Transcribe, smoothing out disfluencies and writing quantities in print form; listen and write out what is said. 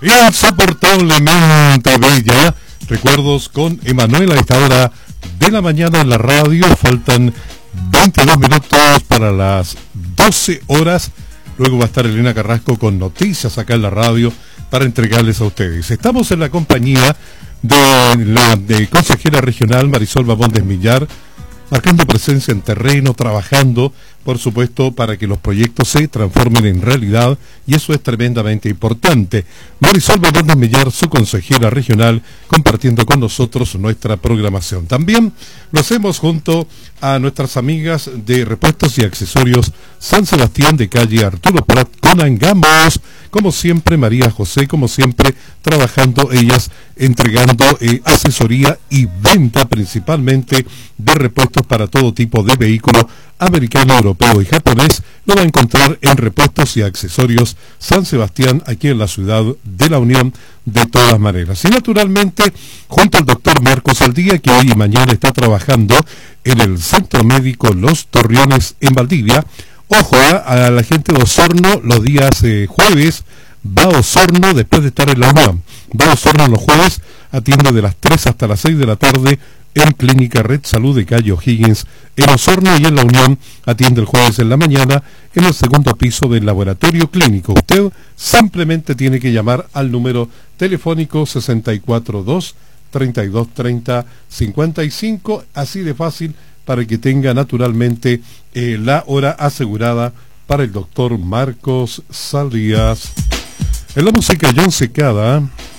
Insoportablemente bella. Recuerdos con Emanuel a esta hora de la mañana en la radio. Faltan 22 minutos para las 12 horas. Luego va a estar Elena Carrasco con noticias acá en la radio para entregarles a ustedes. Estamos en la compañía de la consejera regional Marisol Babón Millar, marcando presencia en terreno, trabajando, por supuesto, para que los proyectos se transformen en realidad, y eso es tremendamente importante. Marisol Babón Millar, su consejera regional, compartiendo con nosotros nuestra programación. También lo hacemos junto a nuestras amigas de Repuestos y Accesorios San Sebastián de calle Arturo Prat con Angamos, como siempre María José, como siempre trabajando ellas, entregando asesoría y venta principalmente de repuestos para todo tipo de vehículo americano, europeo y japonés. Lo va a encontrar en Repuestos y Accesorios San Sebastián, aquí en la ciudad de La Unión, de todas maneras. Y naturalmente, junto al doctor Marcos Aldía, que hoy y mañana está trabajando en el Centro Médico Los Torreones en Valdivia. Ojo, a la gente de Osorno, los días jueves, va a Osorno después de estar en La Unión. Va a Osorno los jueves, atiende de las 3 hasta las 6 de la tarde en Clínica Red Salud de calle O'Higgins en Osorno, y en La Unión atiende el jueves en la mañana en el segundo piso del laboratorio clínico. Usted simplemente tiene que llamar al número telefónico 642-3230-55, así de fácil, para que tenga naturalmente la hora asegurada para el doctor Marcos Saldías. En la música, John Secada,